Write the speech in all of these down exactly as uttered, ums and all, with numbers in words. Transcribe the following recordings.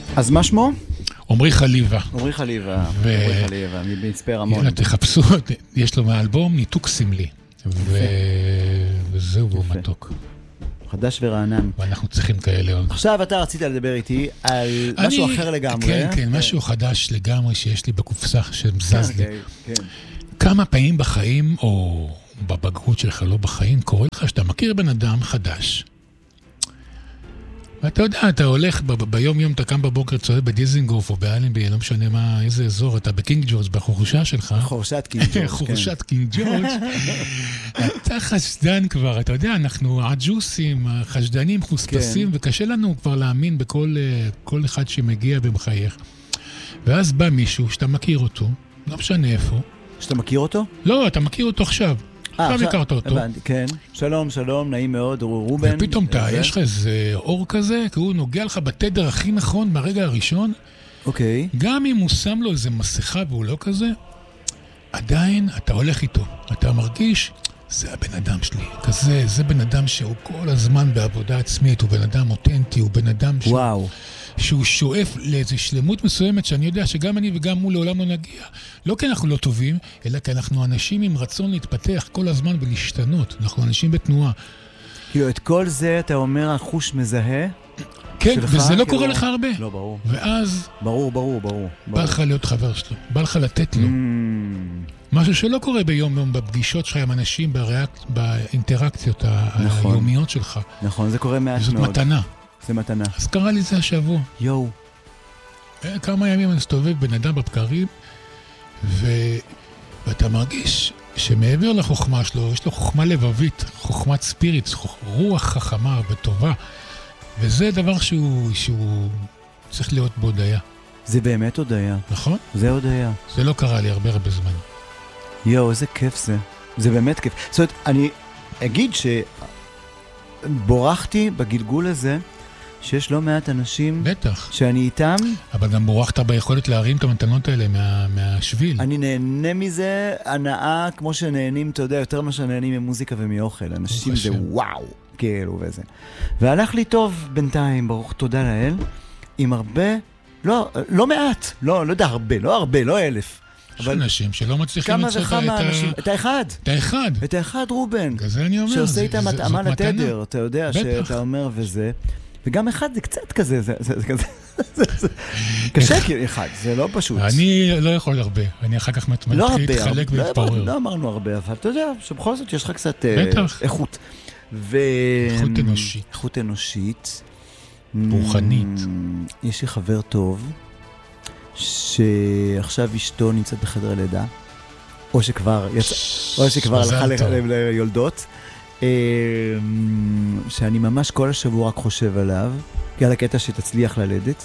אז מה שמו? עומרי חליבה. עומרי חליבה, עומרי חליבה, מצפה רמון. יאללה, תחפשו, יש לו מאלבום ניתוק סמלי. וזהו, הוא מתוק. חדש ורענן. ואנחנו צריכים כאלה עוד. עכשיו אתה רצית לדבר איתי על משהו אחר לגמרי. כן, כן, משהו חדש לגמרי שיש לי בקופסה שמזז לי. כמה פעמים בחיים, או בבגרות שלך, לא בחיים, קורה לך שאתה מכיר בן אדם חדש. ואתה יודע, אתה הולך ביום יום, אתה קם בבוקר, צועד בדיזינגוף או באלנבי, לא משנה מה, איזה אזור, אתה בקינג ג'ורג' בחורשה שלך. חורשת קינג ג'ורג', כן. חורשת קינג ג'ורג'. אתה חשדן כבר, אתה יודע, אנחנו עג'וסים, חשדנים, חוספסים, וקשה לנו כבר להאמין בכל כל אחד שמגיע ומחייך. ואז בא מישהו שאתה מכיר אותו, לא משנה איפה. שאתה מכיר אותו? לא, אתה מכיר אותו עכשיו. עכשיו הכרת אותו. כן. שלום, שלום, נעים מאוד, רובן. ופתאום אתה, יש לך איזה אור כזה, כי הוא נוגע לך בתדר הכי נכון ברגע הראשון. אוקיי. גם אם הוא שם לו איזה מסכה והוא לא כזה, עדיין אתה הולך איתו. אתה מרגיש, זה הבן אדם שלי. כזה, זה בן אדם שהוא כל הזמן בעבודה עצמית, הוא בן אדם אותנטי, הוא בן אדם שהוא... וואו. שהוא שואף לאיזו שלמות מסוימת שאני יודע שגם אני וגם הוא לעולם לא נגיע. לא כי אנחנו לא טובים, אלא כי אנחנו אנשים עם רצון להתפתח כל הזמן ולהשתנות. אנחנו אנשים בתנועה. כאילו, את כל זה אתה אומר החוש מזהה? כן, וזה לא קורה לך הרבה. לא, ברור. ואז... ברור, ברור, ברור. בא לך להיות חבר שלו. בא לך לתת לו. משהו שלא קורה ביום יום בפגישות שלך עם אנשים, באינטראקציות היומיות שלך. נכון, זה קורה מעט מאוד. זאת מתנה. זה מתנה. אז קרה לי זה השבוע. יואו. כמה ימים אני מסתובב בן אדם בבקרים, ו... ואתה מרגיש שמעבר לחוכמה שלו, יש לו חוכמה לבבית, חוכמת ספיריט, רוח חכמה וטובה, וזה דבר שהוא, שהוא צריך להיות בהודיה. זה באמת הודיה. נכון? זה הודיה. זה לא קרה לי הרבה הרבה זמן. יואו, איזה כיף זה. זה באמת כיף. זאת אומרת, אני אגיד שבורחתי בגלגול הזה, שיש לא מעט אנשים בטח. שאני איתם. אבל גם בורחת ביכולת להרים את המתנות האלה מה, מהשביל. אני נהנה מזה, הנאה כמו שנהנים, אתה יודע, יותר מה שנהנים ממוזיקה ומאוכל. אנשים זה וואו, כאילו וזה. והלך לי טוב בינתיים, ברוך תודה לאל, עם הרבה, לא, לא מעט, לא, לא יודע הרבה, לא הרבה, לא אלף. יש אנשים שלא מצליחים לצאת את ה... את האחד. את האחד. את האחד, רובן. כזה אני אומר. שעושה איתם התאמה לתדר, אתה יודע, שאתה אומר וזה. וגם אחד זה קצת כזה, זה כזה, קשה כאילו אחד, זה לא פשוט. אני לא יכול הרבה, אני אחר כך מתחיל להתחלק ולהתפורר. לא אמרנו הרבה, אבל אתה יודע שבכל זאת יש לך קצת איכות. איכות אנושית. איכות אנושית. רוחנית. יש לי חבר טוב, שעכשיו אשתו נמצאת בחדר לידה, או שכבר הלכה ליולדות. שאני ממש כל השבוע רק חושב עליו, כי על הקטע שתצליח ללדת.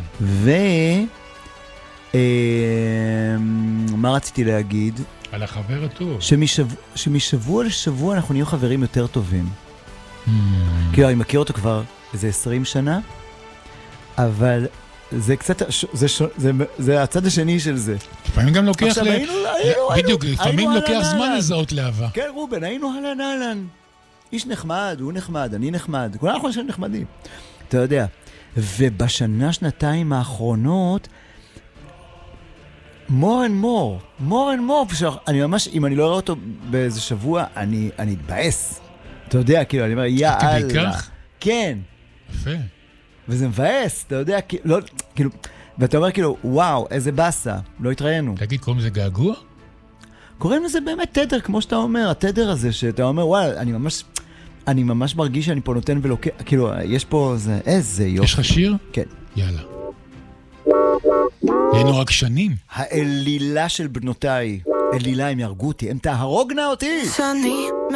ומה רציתי להגיד? על החבר הטוב. שמשבוע לשבוע אנחנו נהיו חברים יותר טובים. כאילו, אני מכיר אותו כבר איזה עשרים שנה, אבל זה קצת, זה הצד השני של זה. לפעמים גם לוקח, בדיוק, לפעמים לוקח זמן לזהות לאהבה. כן, רובן, היינו הלן הלן. איש נחמד, הוא נחמד, אני נחמד, כולנו אנחנו אנשים נחמדים, אתה יודע. ובשנה, שנתיים האחרונות, more and more, more and more, אני ממש, אם אני לא רואה אותו באיזה שבוע, אני, אני אתבאס. אתה יודע, כאילו, אני אומר, יאללה. כן. יפה. וזה מבאס, אתה יודע, כאילו, כאילו, ואתה אומר, כאילו, וואו, איזה בסה, לא התראינו. תגיד, קוראים לזה געגוע? קוראים לזה באמת תדר, כמו שאתה אומר, התדר הזה, שאתה אומר, וואלה, אני ממש, אני ממש מרגיש שאני פה נותן ולוקח, כאילו, יש פה איזה, איזה יופי. יש לך שיר? כן. יאללה. היינו רק שנים. האלילה של בנותיי, אלילה, הם ירגו אותי, הם תהרוגנה אותי.